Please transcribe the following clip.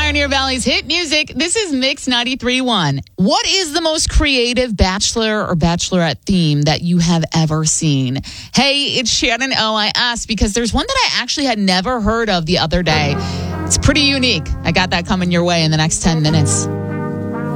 Pioneer Valley's hit music. This is Mix 93.1. What is the most creative bachelor or bachelorette theme that you have ever seen? Hey, it's Shannon O. I asked because there's one that I actually had never heard of the other day. It's pretty unique. I got that coming your way in the next 10 minutes.